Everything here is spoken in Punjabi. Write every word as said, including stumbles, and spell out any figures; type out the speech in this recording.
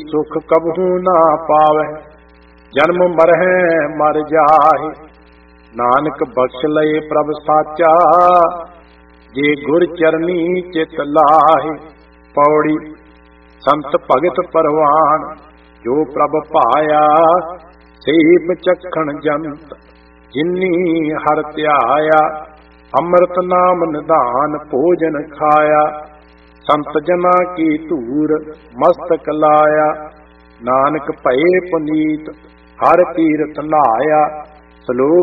ਸੁਖ ਕਬਹੂ ਨਾ ਪਾਵੈ, ਜਨਮ ਮਰਹਿ ਮਰ ਜਾਹਿ। ਨਾਨਕ ਬਖਸ਼ ਲਏ ਪ੍ਰਭ ਸਾਚਾ, ਜੇ ਗੁਰ ਚਰਨੀ ਚਿਤ ਲਾਹਿ। ਪੌੜੀ। ਸੰਤ ਭਗਤ ਪਰਵਾਨ, ਜੋ ਪ੍ਰਭ ਭਾਇਆ, ਸਹੀ ਬਚਖਣ ਜੰਤ, ਜਿਨੀ ਹਰ ਧਿਆਇਆ। ਅੰਮ੍ਰਿਤ ਨਾਮ ਨਿਧਾਨ, ਭੋਜਨ ਖਾਇਆ, ਸੰਤ ਜਨਾ ਕੀ ਧੂਰ ਮਸਤਕ ਲਾਇਆ। ਨਾਨਕ ਭਏ ਪੁਨੀਤ, ਹਰ ਤੀਰਥ ਨਾਇਆ। ਸਲੋਕ